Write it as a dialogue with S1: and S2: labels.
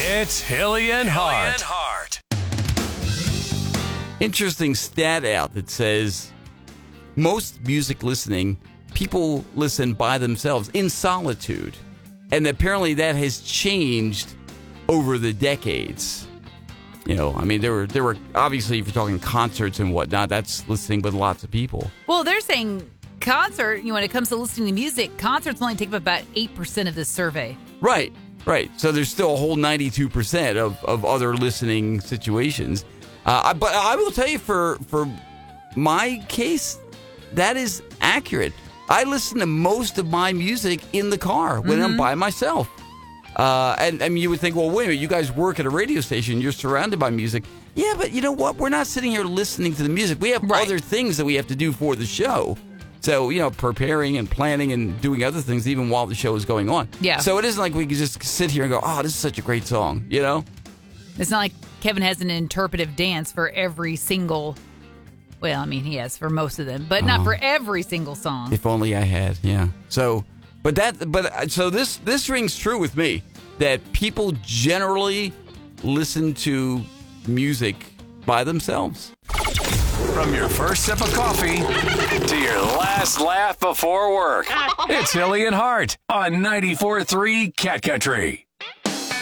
S1: It's Hilly and Hart.
S2: Interesting stat out that says most music listening, people listen by themselves in solitude. And apparently that has changed over the decades. You know, I mean, there were obviously, if you're talking concerts and whatnot, that's listening with lots of people.
S3: Well, they're saying when it comes to listening to music, concerts only take up about 8% of this survey.
S2: Right. So there's still a whole 92% of other listening situations. But I will tell you, for my case, that is accurate. I listen to most of my music in the car when I'm by myself. And you would think, well, wait a minute, you guys work at a radio station. You're surrounded by music. Yeah, but you know what? We're not sitting here listening to the music. We have other things that we have to do for the show. So, you know, preparing and planning and doing other things even while the show is going on. Yeah. So it isn't like we can just sit here and go, oh, this is such a great song, you know?
S3: It's not like Kevin has an interpretive dance for every single... Well, I mean, he has for most of them, but not for every single song.
S2: If only I had, yeah. So, so this rings true with me, that people generally listen to music by themselves.
S1: From your first sip of coffee to your last laugh before work, it's Hilly and Hart on 94.3 Cat Country.